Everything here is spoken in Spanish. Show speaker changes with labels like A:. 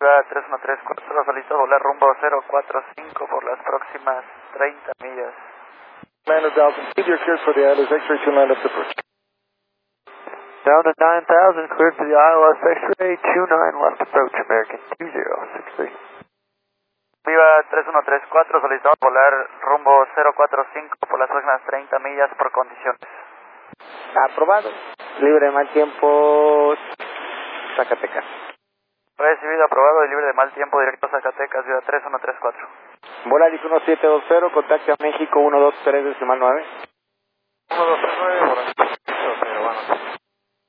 A: Viva 3134, solicito volar rumbo 045 por las próximas 30 millas.
B: Amanda Dalton, keep your cleared for the Atlas X-ray 2 line up to approach.
A: Down to 9000, cleared for the ILS X-ray 29 left approach, American 2063. Viva 3134, solicitamos volar rumbo 045 por las próximas 30 millas por condiciones.
C: Aprobado. Libre de mal tiempo, Zacatecas.
A: Recibido, aprobado y libre de mal tiempo, directo a Zacatecas, Viva 3134.
C: Volaris 1720, contacto a México 123 decimal 9.
A: 1239,